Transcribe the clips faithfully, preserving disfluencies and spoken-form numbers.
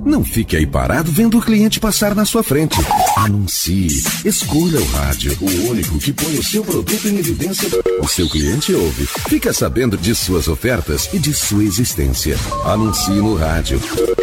Não fique aí parado vendo o cliente passar na sua frente. Anuncie. Escolha o rádio, o único que põe o seu produto em evidência. O seu cliente ouve. Fica sabendo de suas ofertas e de sua existência. Anuncie no rádio.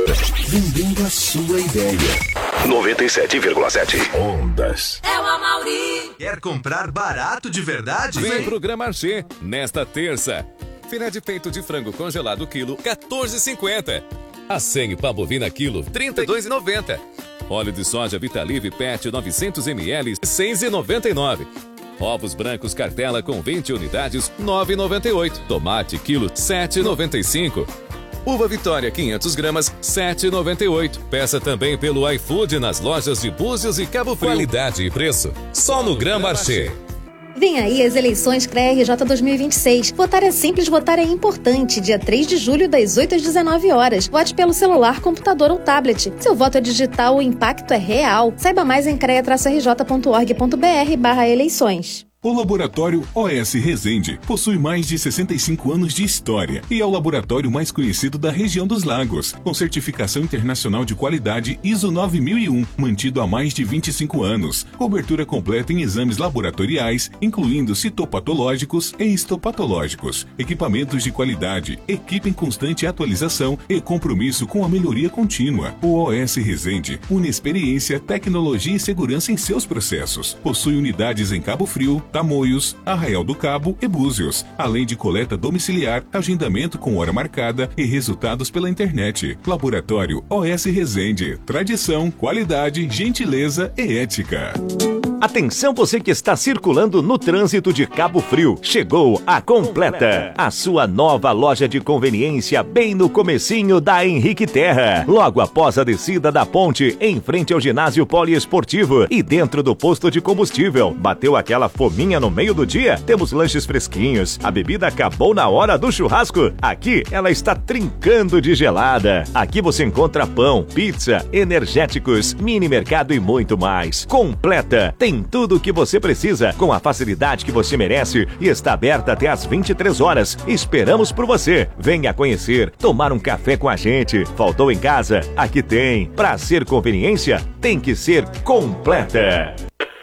Vendendo a sua ideia. noventa e sete vírgula sete Ondas. É o Amauri. Quer comprar barato de verdade? Vem pro Gran Marché nesta terça. Filé de peito de frango congelado quilo, quatorze reais e cinquenta centavos. A senha pá bovina quilo, trinta e dois reais e noventa centavos. Óleo de soja Vitalive Pet novecentos mililitros, seis reais e noventa e nove centavos. Ovos brancos cartela com vinte unidades, nove reais e noventa e oito centavos. Tomate quilo, sete reais e noventa e cinco centavos. Uva Vitória quinhentas gramas, sete reais e noventa e oito centavos. Peça também pelo iFood nas lojas de Búzios e Cabo Frio. Qualidade e preço, só no Gran Marché. Vem aí as eleições C R E A R J dois mil e vinte e seis. Votar é simples, votar é importante. Dia três de julho, das oito às dezenove horas. Vote pelo celular, computador ou tablet. Seu voto é digital, o impacto é real. Saiba mais em crea r j ponto org ponto b r barra eleições. O Laboratório O S Resende possui mais de sessenta e cinco anos de história e é o laboratório mais conhecido da região dos lagos, com certificação internacional de qualidade I S O nove mil e um, mantido há mais de vinte e cinco anos. Cobertura completa em exames laboratoriais, incluindo citopatológicos e histopatológicos. Equipamentos de qualidade, equipe em constante atualização e compromisso com a melhoria contínua. O O S Resende une experiência, tecnologia e segurança em seus processos. Possui unidades em Cabo Frio, Tamoios, Arraial do Cabo e Búzios, além de coleta domiciliar, agendamento com hora marcada e resultados pela internet. Laboratório O S Resende. Tradição, qualidade, gentileza e ética. Atenção você que está circulando no trânsito de Cabo Frio. Chegou a Completa, a sua nova loja de conveniência bem no comecinho da Henrique Terra. Logo após a descida da ponte, em frente ao ginásio poliesportivo e dentro do posto de combustível. Bateu aquela fominha no meio do dia? Temos lanches fresquinhos. A bebida acabou na hora do churrasco? Aqui ela está trincando de gelada. Aqui você encontra pão, pizza, energéticos, mini mercado e muito mais. Completa tem tudo o que você precisa, com a facilidade que você merece e está aberta até às vinte e três horas. Esperamos por você. Venha conhecer, tomar um café com a gente. Faltou em casa? Aqui tem. Pra ser conveniência, tem que ser Completa.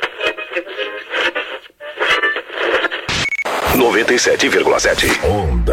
noventa e sete vírgula sete Onda.